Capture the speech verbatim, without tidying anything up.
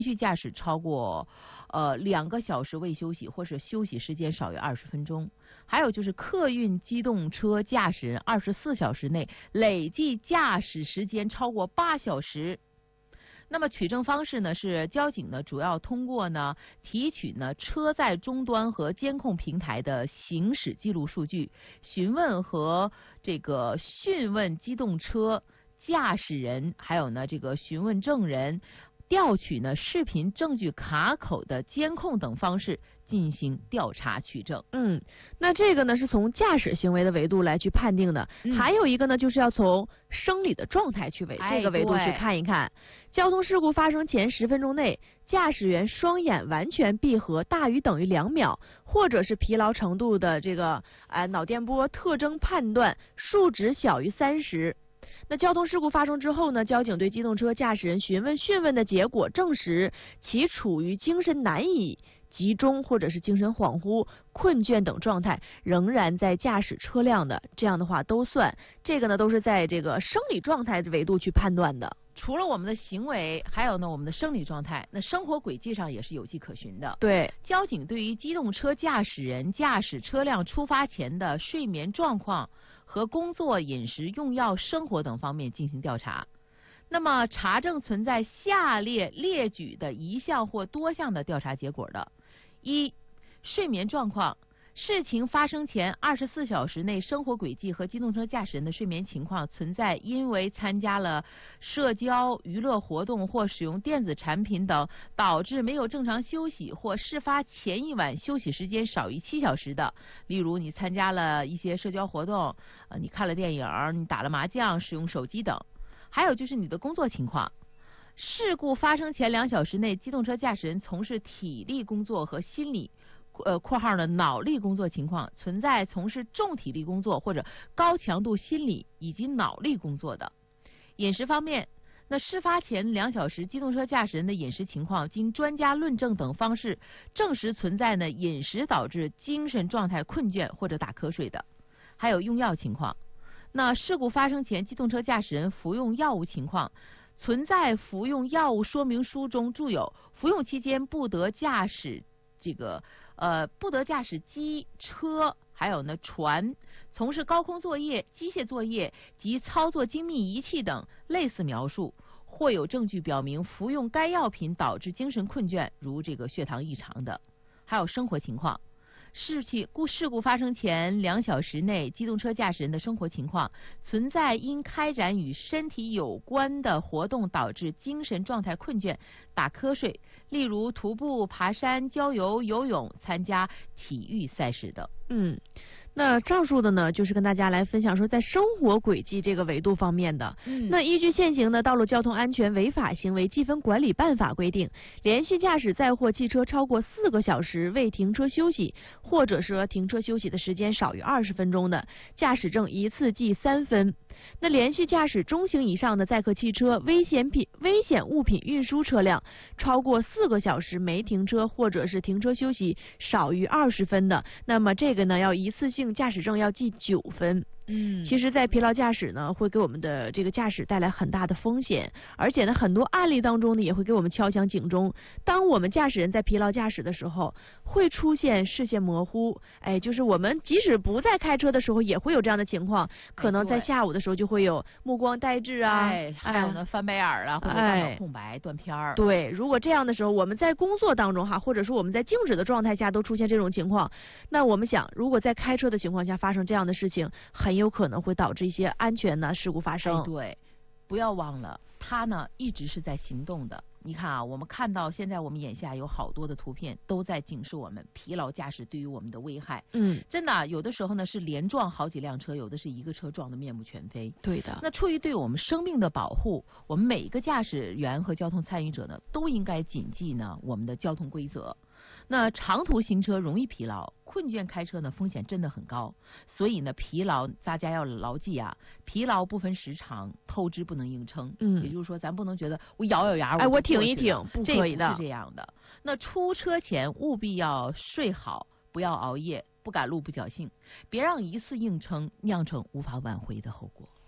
续驾驶超过呃两个小时未休息，或是休息时间少于二十分钟。还有就是客运机动车驾驶人二十四小时内累计驾驶时间超过八小时。那么取证方式呢是交警呢主要通过呢提取呢车载终端和监控平台的行驶记录数据，询问和这个讯问机动车驾驶人，还有呢这个询问证人，调取呢视频证据卡口的监控等方式进行调查取证。 嗯，那这个呢是从驾驶行为的维度来去判定的，嗯、还有一个呢就是要从生理的状态去维、哎、这个维度去看一看。交通事故发生前十分钟内，驾驶员双眼完全闭合大于等于两秒，或者是疲劳程度的这个呃脑电波特征判断数值小于三十。那交通事故发生之后呢，交警对机动车驾驶人询问讯问的结果证实其处于精神难以集中或者是精神恍惚、困倦等状态，仍然在驾驶车辆的，这样的话都算。这个呢都是在这个生理状态的维度去判断的。 除了我们的行为，还有呢我们的生理状态，那生活轨迹上也是有迹可循的。 对， 交警对于机动车驾驶人驾驶车辆出发前的睡眠状况和工作、饮食、用药、生活等方面进行调查。那么查证存在下列列举的一项或多项的调查结果的：一、睡眠状况。事情发生前二十四小时内生活轨迹和机动车驾驶人的睡眠情况存在因为参加了社交娱乐活动或使用电子产品等导致没有正常休息，或事发前一晚休息时间少于七小时的，例如你参加了一些社交活动，呃，你看了电影，你打了麻将，使用手机等。还有就是你的工作情况。事故发生前两小时内，机动车驾驶人从事体力工作和心理呃（括号呢脑力工作情况）存在从事重体力工作或者高强度心理以及脑力工作的。饮食方面，那事发前两小时，机动车驾驶人的饮食情况经专家论证等方式证实存在呢饮食导致精神状态困倦或者打瞌睡的。还有用药情况，那事故发生前，机动车驾驶人服用药物情况存在服用药物说明书中注有服用期间不得驾驶这个呃不得驾驶机车，还有呢船，从事高空作业、机械作业及操作精密仪器等类似描述，或有证据表明服用该药品导致精神困倦，如这个血糖异常的。还有生活情况。事情故事故发生前两小时内，机动车驾驶人的生活情况存在因开展与身体有关的活动导致精神状态困倦、打瞌睡，例如徒步、爬山、郊游、游泳、参加体育赛事等。 嗯。那上述的呢，就是跟大家来分享说，在生活轨迹这个维度方面的。嗯，那依据现行的《道路交通安全违法行为记分管理办法》规定，连续驾驶载货汽车超过四个小时未停车休息，或者说停车休息的时间少于二十分钟的，驾驶证一次记三分。那连续驾驶中型以上的载客汽车、危险品、危险物品运输车辆超过四个小时没停车，或者是停车休息少于二十分的，那么这个呢要一次性驾驶证要记九分。嗯，其实在疲劳驾驶呢会给我们的这个驾驶带来很大的风险，而且呢很多案例当中呢也会给我们敲响警钟。当我们驾驶人在疲劳驾驶的时候，会出现视线模糊，哎，就是我们即使不在开车的时候也会有这样的情况，可能在下午的时候就会有目光呆滞啊， 哎，还有呢翻白眼儿啊，或者大脑空白、断片儿。 对，如果这样的时候我们在工作当中哈，或者说我们在静止的状态下都出现这种情况，那我们想，如果在开车的情况下发生这样的事情，很有可能会导致一些安全的事故发生。 哎，对，不要忘了，它呢一直是在行动的。你看啊，我们看到现在我们眼下有好多的图片都在警示我们疲劳驾驶对于我们的危害。嗯，真的，有的时候呢是连撞好几辆车，有的是一个车撞得面目全非。 对的。 那出于对我们生命的保护，我们每一个驾驶员和交通参与者呢都应该谨记呢我们的交通规则。那长途行车容易疲劳，困倦开车呢风险真的很高，所以呢疲劳大家要牢记啊，疲劳不分时长，透支不能硬撑。嗯，也就是说咱不能觉得我咬咬牙， 哎，我挺一挺，不可以的， 这不是这样的。那出车前务必要睡好，不要熬夜，不赶路不侥幸，别让一次硬撑酿成无法挽回的后果。